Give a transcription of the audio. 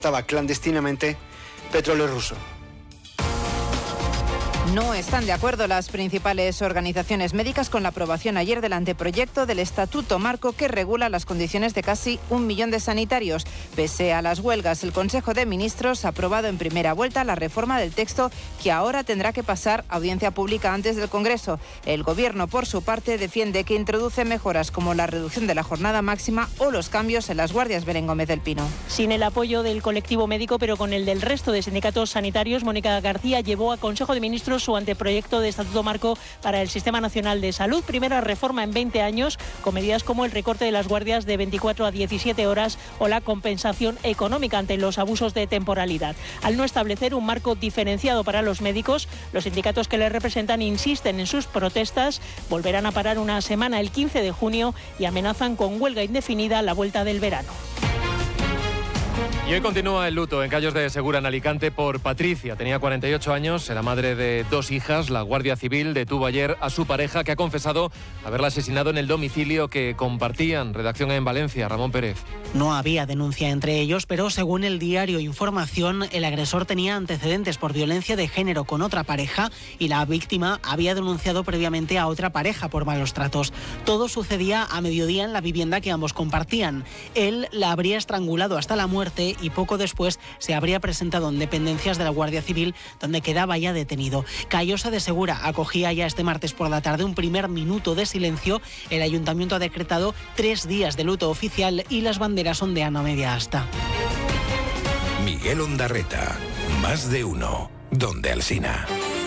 Estaba clandestinamente petróleo ruso. No están de acuerdo las principales organizaciones médicas con la aprobación ayer del anteproyecto del Estatuto Marco que regula las condiciones de casi 1 millón de sanitarios. Pese a las huelgas, el Consejo de Ministros ha aprobado en primera vuelta la reforma del texto que ahora tendrá que pasar a audiencia pública antes del Congreso. El Gobierno, por su parte, defiende que introduce mejoras como la reducción de la jornada máxima o los cambios en las guardias. Belén Gómez del Pino. Sin el apoyo del colectivo médico, pero con el del resto de sindicatos sanitarios, Mónica García llevó a Consejo de Ministros su anteproyecto de Estatuto Marco para el Sistema Nacional de Salud. Primera reforma en 20 años, con medidas como el recorte de las guardias de 24 a 17 horas o la compensación económica ante los abusos de temporalidad. Al no establecer un marco diferenciado para los médicos, los sindicatos que les representan insisten en sus protestas, volverán a parar una semana el 15 de junio y amenazan con huelga indefinida a la vuelta del verano. Y hoy continúa el luto en Callos de Segura, en Alicante, por Patricia. Tenía 48 años, era madre de 2 hijas. La Guardia Civil detuvo ayer a su pareja, que ha confesado haberla asesinado en el domicilio que compartían. Redacción en Valencia, Ramón Pérez. No había denuncia entre ellos, pero según el diario Información, el agresor tenía antecedentes por violencia de género con otra pareja y la víctima había denunciado previamente a otra pareja por malos tratos. Todo sucedía a mediodía en la vivienda que ambos compartían. Él la habría estrangulado hasta la muerte y poco después se habría presentado en dependencias de la Guardia Civil, donde quedaba ya detenido. Callosa de Segura acogía ya este martes por la tarde un primer minuto de silencio. El ayuntamiento ha decretado 3 días de luto oficial y las banderas ondean a media asta. Miguel Ondarreta, más de uno, donde Alsina.